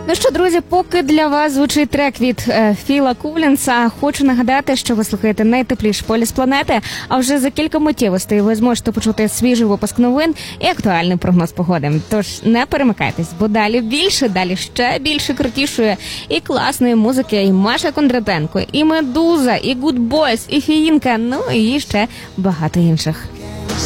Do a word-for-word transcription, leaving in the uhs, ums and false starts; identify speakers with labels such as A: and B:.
A: Ну що, друзі, поки для вас звучить трек від е, Філа Кулінса, хочу нагадати, що ви слухаєте найтепліший поліс планети, а вже за кілька миттєвостей ви зможете почути свіжий випуск новин і актуальний прогноз погоди. Тож не перемикайтесь, бо далі більше, далі ще більше крутішої і класної музики, і Маша Кондратенко, і Медуза, і Good Boys, і Фіїнка, ну і ще багато інших.